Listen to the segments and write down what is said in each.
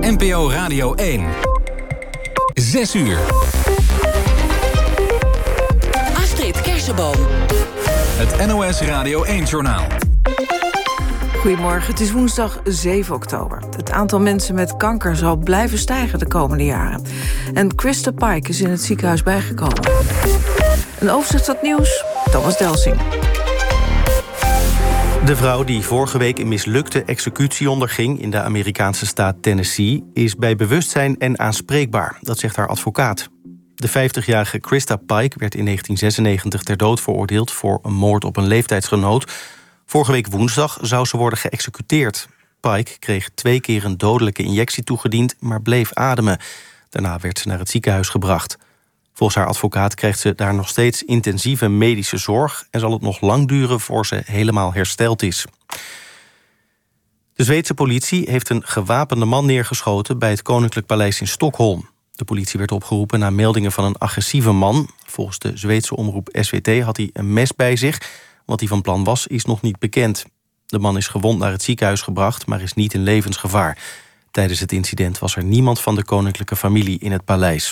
NPO Radio 1. 6 uur. Astrid Kersenboom. Het NOS Radio 1-journaal. Goedemorgen, het is woensdag 7 oktober. Het aantal mensen met kanker zal blijven stijgen de komende jaren. En Krista Pike is in het ziekenhuis bijgekomen. Een overzicht van het nieuws, Thomas Delsing. De vrouw die vorige week een mislukte executie onderging in de Amerikaanse staat Tennessee is bij bewustzijn en aanspreekbaar, dat zegt haar advocaat. De 50-jarige Krista Pike werd in 1996 ter dood veroordeeld voor een moord op een leeftijdsgenoot. Vorige week woensdag zou ze worden geëxecuteerd. Pike kreeg 2 keer een dodelijke injectie toegediend, maar bleef ademen. Daarna werd ze naar het ziekenhuis gebracht. Volgens haar advocaat krijgt ze daar nog steeds intensieve medische zorg en zal het nog lang duren voor ze helemaal hersteld is. De Zweedse politie heeft een gewapende man neergeschoten bij het Koninklijk Paleis in Stockholm. De politie werd opgeroepen na meldingen van een agressieve man. Volgens de Zweedse omroep SWT had hij een mes bij zich. Wat hij van plan was, is nog niet bekend. De man is gewond naar het ziekenhuis gebracht, maar is niet in levensgevaar. Tijdens het incident was er niemand van de koninklijke familie in het paleis.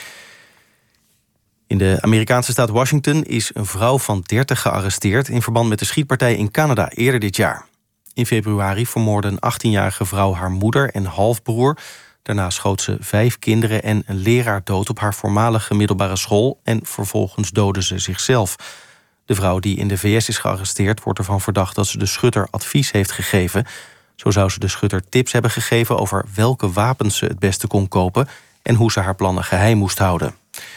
In de Amerikaanse staat Washington is een vrouw van 30 gearresteerd in verband met de schietpartij in Canada eerder dit jaar. In februari vermoordde een 18-jarige vrouw haar moeder en halfbroer. Daarna schoot ze 5 kinderen en een leraar dood op haar voormalige middelbare school en vervolgens doodde ze zichzelf. De vrouw die in de VS is gearresteerd wordt ervan verdacht dat ze de schutter advies heeft gegeven. Zo zou ze de schutter tips hebben gegeven over welke wapens ze het beste kon kopen en hoe ze haar plannen geheim moest houden.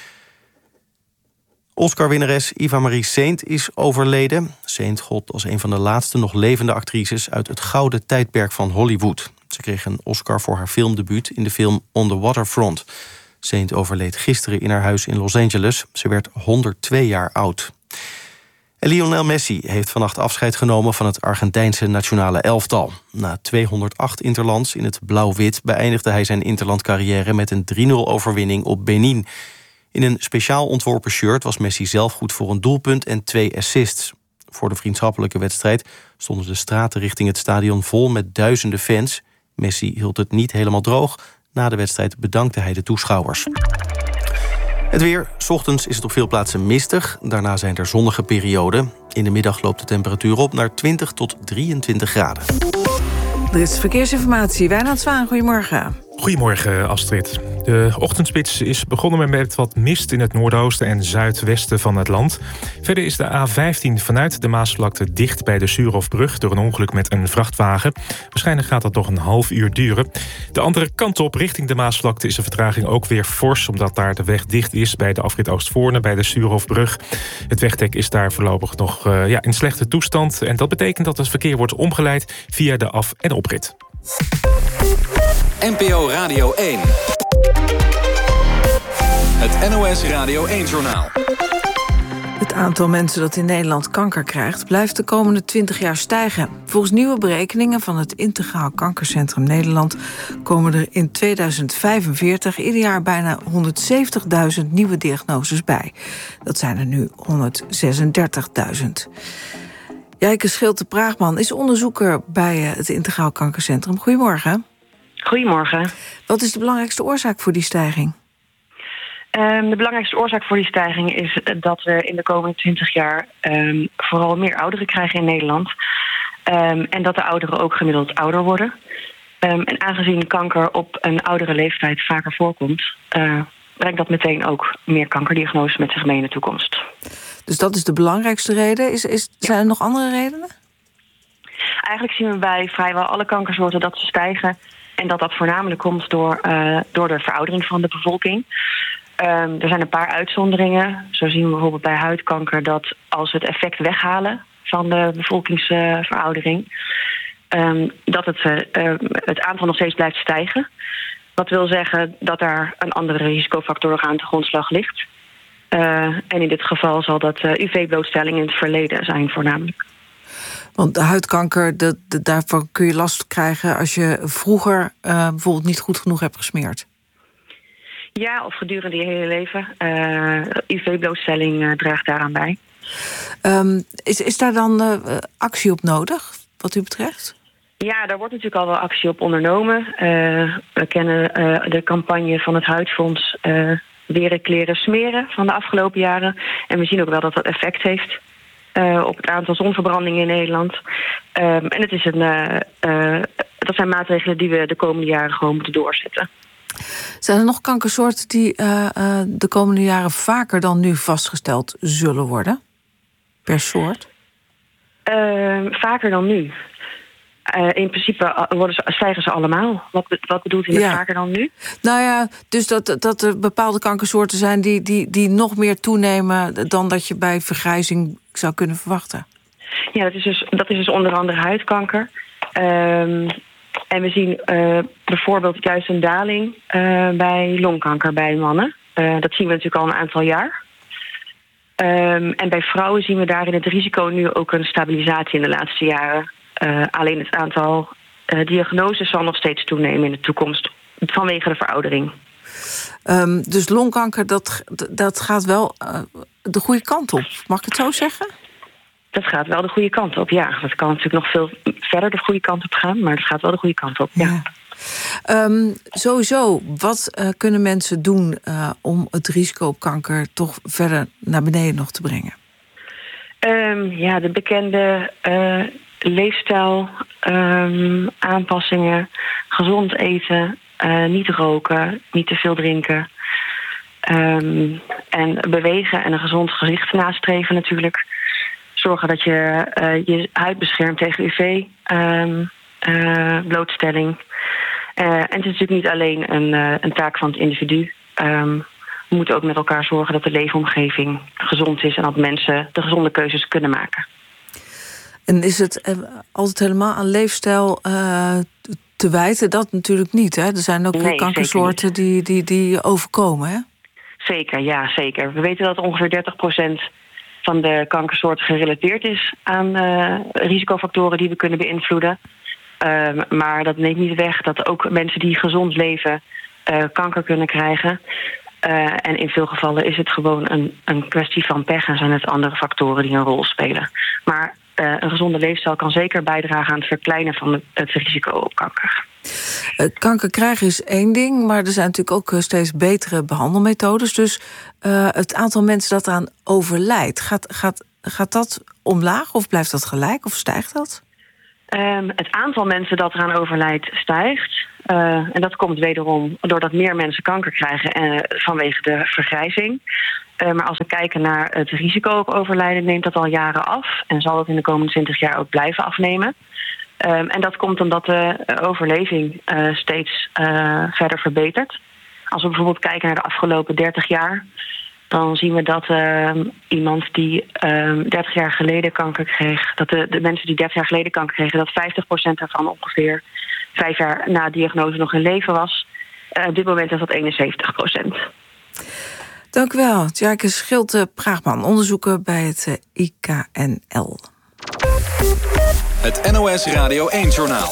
Oscar-winnares Eva Marie Saint is overleden. Saint gold als een van de laatste nog levende actrices uit het gouden tijdperk van Hollywood. Ze kreeg een Oscar voor haar filmdebuut in de film On the Waterfront. Saint overleed gisteren in haar huis in Los Angeles. Ze werd 102 jaar oud. En Lionel Messi heeft vannacht afscheid genomen van het Argentijnse nationale elftal. Na 208 interlands in het blauw-wit beëindigde hij zijn interlandcarrière met een 3-0 overwinning op Benin. In een speciaal ontworpen shirt was Messi zelf goed voor een doelpunt en 2 assists. Voor de vriendschappelijke wedstrijd stonden de straten richting het stadion vol met duizenden fans. Messi hield het niet helemaal droog. Na de wedstrijd bedankte hij de toeschouwers. Het weer. 's Ochtends is het op veel plaatsen mistig. Daarna zijn er zonnige perioden. In de middag loopt de temperatuur op naar 20 tot 23 graden. Er is verkeersinformatie. Wijnand Zwaan, goedemorgen. Goedemorgen, Astrid. De ochtendspits is begonnen met wat mist in het noordoosten en zuidwesten van het land. Verder is de A15 vanuit de Maasvlakte dicht bij de Suurhofbrug door een ongeluk met een vrachtwagen. Waarschijnlijk gaat dat nog een half uur duren. De andere kant op, richting de Maasvlakte, is de vertraging ook weer fors, omdat daar de weg dicht is bij de afrit Oostvoorne, bij de Suurhofbrug. Het wegdek is daar voorlopig nog in slechte toestand. En dat betekent dat het verkeer wordt omgeleid via de af- en oprit. NPO Radio 1. Het NOS Radio 1-journaal. Het aantal mensen dat in Nederland kanker krijgt blijft de komende 20 jaar stijgen. Volgens nieuwe berekeningen van het Integraal Kankercentrum Nederland komen er in 2045 ieder jaar bijna 170.000 nieuwe diagnoses bij. Dat zijn er nu 136.000. Jijke Schilte-Praagman is onderzoeker bij het Integraal Kankercentrum. Goedemorgen. Goedemorgen. Wat is de belangrijkste oorzaak voor die stijging? De belangrijkste oorzaak voor die stijging is dat we in de komende 20 jaar vooral meer ouderen krijgen in Nederland. En dat de ouderen ook gemiddeld ouder worden. En aangezien kanker op een oudere leeftijd vaker voorkomt, brengt dat meteen ook meer kankerdiagnoses met zich mee in de toekomst. Dus dat is de belangrijkste reden. Zijn er nog andere redenen? Eigenlijk zien we bij vrijwel alle kankersoorten dat ze stijgen. En dat voornamelijk komt door de veroudering van de bevolking. Er zijn een paar uitzonderingen. Zo zien we bijvoorbeeld bij huidkanker dat als we het effect weghalen van de bevolkingsveroudering, dat het aantal nog steeds blijft stijgen. Wat wil zeggen dat daar een andere risicofactor aan de grondslag ligt. En in dit geval zal dat UV-blootstelling in het verleden zijn voornamelijk. Want de huidkanker, daarvan kun je last krijgen als je vroeger bijvoorbeeld niet goed genoeg hebt gesmeerd. Ja, of gedurende je hele leven. UV-blootstelling draagt daaraan bij. Is daar dan actie op nodig, wat u betreft? Ja, daar wordt natuurlijk al wel actie op ondernomen. We kennen de campagne van het Huidfonds Weren Kleren Smeren van de afgelopen jaren. En we zien ook wel dat dat effect heeft op het aantal zonverbrandingen in Nederland. En dat zijn maatregelen die we de komende jaren gewoon moeten doorzetten. Zijn er nog kankersoorten die de komende jaren vaker dan nu vastgesteld zullen worden? Per soort? Vaker dan nu. In principe stijgen ze allemaal. Wat bedoelt u met vaker dan nu? Nou ja, dus dat er bepaalde kankersoorten zijn die nog meer toenemen dan dat je bij vergrijzing zou kunnen verwachten. Ja, dat is dus onder andere huidkanker. En we zien bijvoorbeeld juist een daling bij longkanker bij mannen. Dat zien we natuurlijk al een aantal jaar. En bij vrouwen zien we daarin het risico nu ook een stabilisatie in de laatste jaren. Alleen het aantal diagnoses zal nog steeds toenemen in de toekomst vanwege de veroudering. Dus longkanker, dat gaat wel de goede kant op. Mag ik het zo zeggen? Dat gaat wel de goede kant op, ja. Dat kan natuurlijk nog veel verder de goede kant op gaan, maar dat gaat wel de goede kant op, ja. Sowieso, wat kunnen mensen doen om het risico op kanker toch verder naar beneden nog te brengen? De bekende leefstijl, aanpassingen, gezond eten, niet roken, niet te veel drinken. En bewegen en een gezond gezicht nastreven natuurlijk. Zorgen dat je je huid beschermt tegen UV, blootstelling. En het is natuurlijk niet alleen een taak van het individu. We moeten ook met elkaar zorgen dat de leefomgeving gezond is en dat mensen de gezonde keuzes kunnen maken. En is het altijd helemaal aan leefstijl te wijten? Dat natuurlijk niet, hè? Er zijn ook kankersoorten die overkomen, hè? Zeker, ja, zeker. We weten dat ongeveer 30% van de kankersoorten gerelateerd is aan risicofactoren die we kunnen beïnvloeden. Maar dat neemt niet weg dat ook mensen die gezond leven kanker kunnen krijgen. En in veel gevallen is het gewoon een kwestie van pech en zijn het andere factoren die een rol spelen. Maar een gezonde leefstijl kan zeker bijdragen aan het verkleinen van het risico op kanker. Kanker krijgen is één ding, maar er zijn natuurlijk ook steeds betere behandelmethodes. Dus het aantal mensen dat eraan overlijdt, gaat dat omlaag of blijft dat gelijk of stijgt dat? Het aantal mensen dat eraan overlijdt stijgt. En dat komt wederom doordat meer mensen kanker krijgen vanwege de vergrijzing. Maar als we kijken naar het risico op overlijden, neemt dat al jaren af. En zal het in de komende 20 jaar ook blijven afnemen. En dat komt omdat de overleving steeds verder verbetert. Als we bijvoorbeeld kijken naar de afgelopen 30 jaar, dan zien we dat iemand die 30 jaar geleden kanker kreeg, dat de mensen die 30 jaar geleden kanker kregen, dat 50% daarvan ongeveer 5 jaar na diagnose nog in leven was. Op dit moment is dat 71%. Dank u wel, Tjake Schilte-Praagman, onderzoeker bij het IKNL. Het NOS Radio 1-journaal.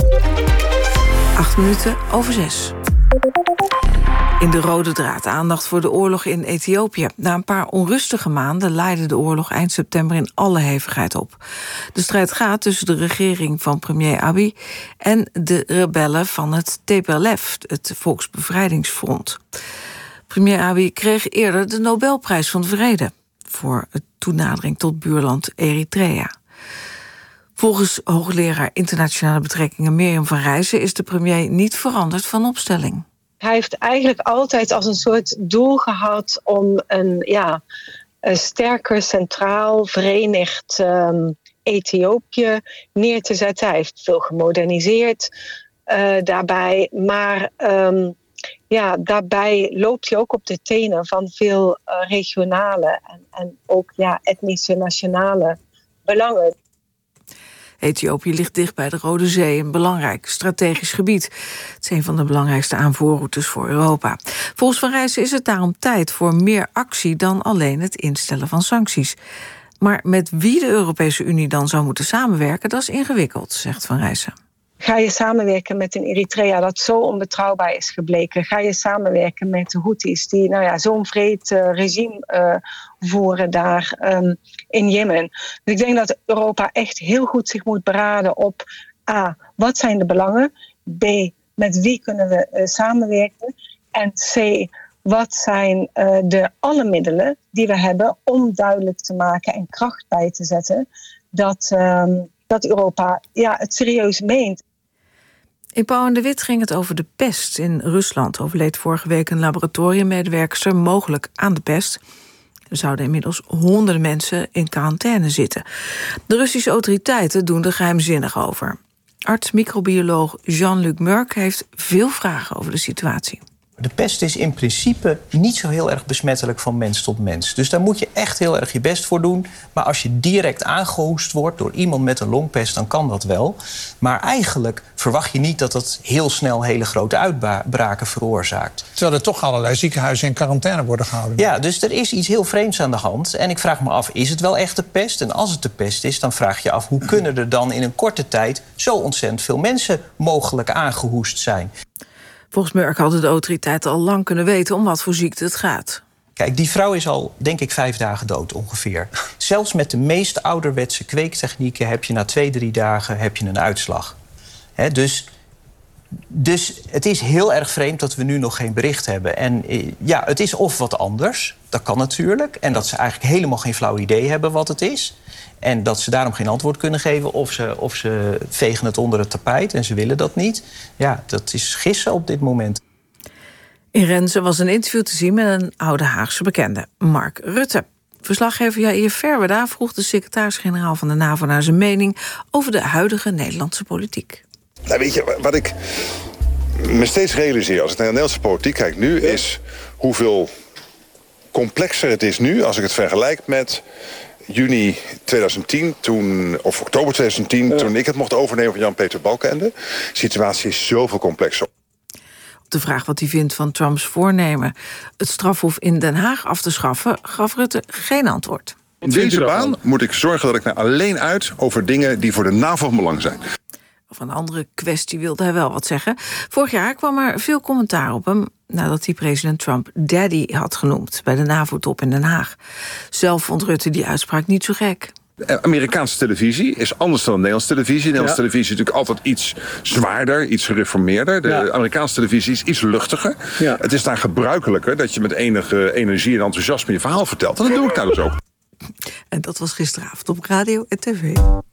6:08. In de rode draad aandacht voor de oorlog in Ethiopië. Na een paar onrustige maanden leidde de oorlog eind september in alle hevigheid op. De strijd gaat tussen de regering van premier Abiy en de rebellen van het TPLF, het Volksbevrijdingsfront. Premier Abiy kreeg eerder de Nobelprijs van de Vrede voor het toenadering tot buurland Eritrea. Volgens hoogleraar internationale betrekkingen Mirjam van Rijssen is de premier niet veranderd van opstelling. Hij heeft eigenlijk altijd als een soort doel gehad om een sterker, centraal, verenigd Ethiopië neer te zetten. Hij heeft veel gemoderniseerd daarbij. Maar daarbij loopt hij ook op de tenen van veel regionale en ook etnische, nationale belangen. Ethiopië ligt dicht bij de Rode Zee, een belangrijk strategisch gebied. Het is een van de belangrijkste aanvoerroutes voor Europa. Volgens Van Rijssen is het daarom tijd voor meer actie dan alleen het instellen van sancties. Maar met wie de Europese Unie dan zou moeten samenwerken, dat is ingewikkeld, zegt Van Rijssen. Ga je samenwerken met een Eritrea dat zo onbetrouwbaar is gebleken? Ga je samenwerken met de Houthis die zo'n vreed regime voeren daar in Jemen? Dus ik denk dat Europa echt heel goed zich moet beraden op A, wat zijn de belangen? B, met wie kunnen we samenwerken? En C, wat zijn alle middelen die we hebben om duidelijk te maken en kracht bij te zetten dat Europa het serieus meent. In Pauw en de Wit ging het over de pest. In Rusland overleed vorige week een laboratoriummedewerkster mogelijk aan de pest. Er zouden inmiddels honderden mensen in quarantaine zitten. De Russische autoriteiten doen er geheimzinnig over. Arts-microbioloog Jean-Luc Murk heeft veel vragen over de situatie. De pest is in principe niet zo heel erg besmettelijk van mens tot mens. Dus daar moet je echt heel erg je best voor doen. Maar als je direct aangehoest wordt door iemand met een longpest, dan kan dat wel. Maar eigenlijk verwacht je niet dat dat heel snel hele grote uitbraken veroorzaakt. Terwijl er toch allerlei ziekenhuizen in quarantaine worden gehouden. Ja, dus er is iets heel vreemds aan de hand. En ik vraag me af, is het wel echt de pest? En als het de pest is, dan vraag je af, hoe kunnen er dan in een korte tijd zo ontzettend veel mensen mogelijk aangehoest zijn? Volgens Murk hadden de autoriteiten al lang kunnen weten om wat voor ziekte het gaat. Kijk, die vrouw is al, denk ik, 5 dagen dood ongeveer. Zelfs met de meest ouderwetse kweektechnieken heb je na 2-3 dagen een uitslag. Dus het is heel erg vreemd dat we nu nog geen bericht hebben. En het is of wat anders, dat kan natuurlijk. En dat ze eigenlijk helemaal geen flauw idee hebben wat het is. En dat ze daarom geen antwoord kunnen geven of ze vegen het onder het tapijt en ze willen dat niet. Ja, dat is gissen op dit moment. In Renze was een interview te zien met een oude Haagse bekende, Mark Rutte. Verslaggever Jair Verwerda vroeg de secretaris-generaal van de NAVO naar zijn mening over de huidige Nederlandse politiek. Nou, weet je, wat ik me steeds realiseer als ik naar de Nederlandse politiek kijk nu, is hoeveel complexer het is nu als ik het vergelijk met juni 2010, of oktober 2010, toen ik het mocht overnemen van Jan-Peter Balkenende. De situatie is zoveel complexer. Op de vraag wat hij vindt van Trumps voornemen het strafhof in Den Haag af te schaffen, gaf Rutte geen antwoord. In deze baan moet ik zorgen dat ik er alleen uit over dingen die voor de NAVO van belang zijn. Over een andere kwestie wilde hij wel wat zeggen. Vorig jaar kwam er veel commentaar op hem nadat hij president Trump Daddy had genoemd bij de NAVO-top in Den Haag. Zelf vond Rutte die uitspraak niet zo gek. Amerikaanse televisie is anders dan Nederlandse televisie. Nederlandse televisie is natuurlijk altijd iets zwaarder, iets gereformeerder. De Amerikaanse televisie is iets luchtiger. Ja. Het is daar gebruikelijker dat je met enige energie en enthousiasme je verhaal vertelt. En dat doe ik daar dus ook. En dat was gisteravond op radio en tv.